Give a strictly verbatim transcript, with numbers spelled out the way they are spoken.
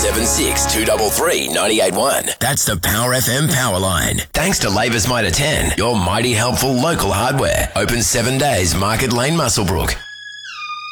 seven six, two three three, nine eight one. That's the Power F M power line. Thanks to Labour's Mitre ten, your mighty helpful local hardware. Open seven days, Market Lane, Muswellbrook.